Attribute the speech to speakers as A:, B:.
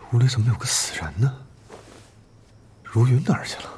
A: 屋里怎么有个死人呢？如云哪儿去了？